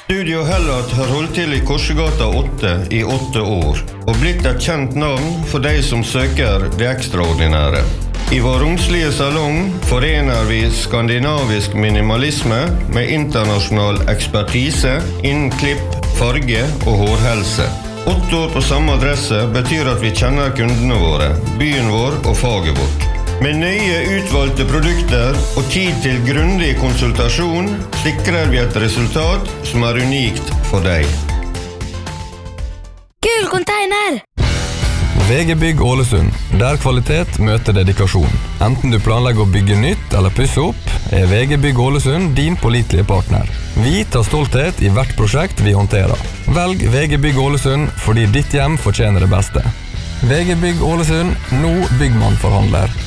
Studio Hellat har holdt til i Korsegata 8 i 8 år, og blitt et kjent navn for de som søker det ekstraordinære. I vår romslige salong forener vi skandinavisk minimalisme med internasjonal ekspertise innen klipp, farge og hårhelse. 8 år på samme adresse betyr at vi kjenner kundene våre, byen vår og faget vårt. Med nøye utvalgte produkter og tid til grundig konsultasjon sikrer vi et resultat som er unikt for deg. Gul container! VG Bygg Ålesund, der kvalitet møter dedikasjon. Enten du planlegger å bygge nytt eller pusse opp, er VG Bygg Ålesund din pålitelige partner. Vi tar stolthet i hvert prosjekt vi håndterer. Velg VG Bygg Ålesund fordi ditt hjem fortjener det beste. VG Bygg Ålesund, nå byggmannforhandler.